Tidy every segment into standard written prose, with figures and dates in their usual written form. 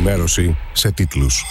Ενημέρωση σε τίτλους.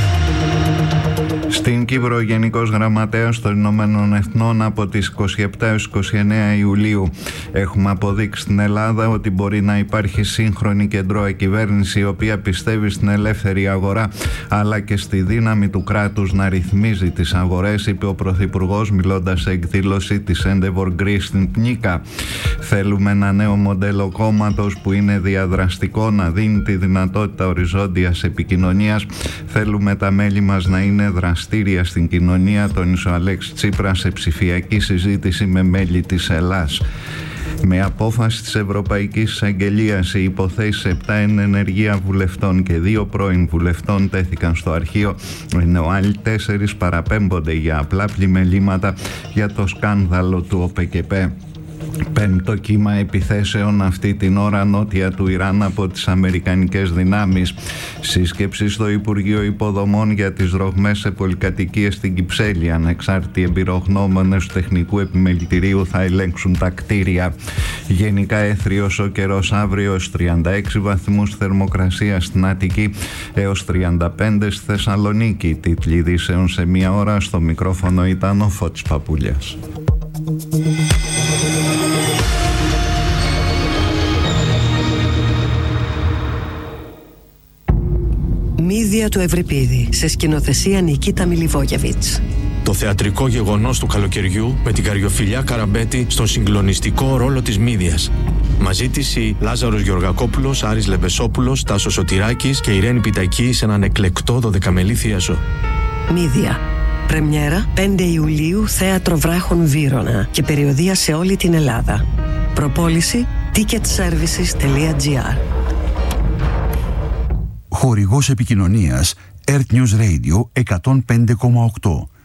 Στην Κύπρο, ο Γενικός Γραμματέας των Ηνωμένων Εθνών από τις 27 έως 29 Ιουλίου. Έχουμε αποδείξει στην Ελλάδα ότι μπορεί να υπάρχει σύγχρονη κεντρώα κυβέρνηση, η οποία πιστεύει στην ελεύθερη αγορά αλλά και στη δύναμη του κράτους να ρυθμίζει τις αγορές, είπε ο Πρωθυπουργός μιλώντας σε εκδήλωση της Endeavour Greece στην Πνίκα. Θέλουμε ένα νέο μοντέλο κόμματος που είναι διαδραστικό, να δίνει τη δυνατότητα οριζόντιας επικοινωνίας. Θέλουμε τα μέλη μας να είναι δραστήρια στην κοινωνία, τόνισε ο Αλέξης Τσίπρας σε ψηφιακή συζήτηση με μέλη της Ελλάς. Με απόφαση της Ευρωπαϊκής Εισαγγελίας, οι υποθέσεις 7 ενεργεία βουλευτών και 2 πρώην βουλευτών τέθηκαν στο αρχείο, ενώ άλλοι 4 παραπέμπονται για απλά πλημελήματα για το σκάνδαλο του ΟΠΕΚΕΠΕ. Πέμπτο κύμα επιθέσεων αυτή την ώρα νότια του Ιράν από τις αμερικανικές δυνάμεις. Σύσκεψη στο Υπουργείο Υποδομών για τις ρογμές σε πολυκατοικίες στην Κυψέλη. Ανεξάρτητοι εμπειρογνώμονες του Τεχνικού Επιμελητηρίου θα ελέγξουν τα κτίρια. Γενικά έθριος ο καιρός, αύριο έως 36 βαθμούς θερμοκρασία στην Αττική έως 35 στη Θεσσαλονίκη. Τίτλοι ειδήσεων σε μία ώρα. Στο μικρόφωνο ήταν ο Φώτης Παπούλιας. Μύδια του Ευρυπίδη, σε σκηνοθεσία Νικίτα Μιλιβόγεβιτς. Το θεατρικό γεγονός του καλοκαιριού με την Καριοφιλιά Καραμπέτη στον συγκλονιστικό ρόλο της Μύδιας. Μαζί της οι Λάζαρος Γεωργακόπουλος, Άρης Λεμπεσόπουλος, Τάσος Σωτηράκης και Ιρένη Πιτακή σε έναν εκλεκτό 12μελή θίασο. Μύδια. Πρεμιέρα 5 Ιουλίου, Θέατρο Βράχων Βύρωνα και περιοδεία σε όλη την Ελλάδα. Προπόληση ticketservices.gr. Χορηγός επικοινωνίας Earth News Radio 105,8.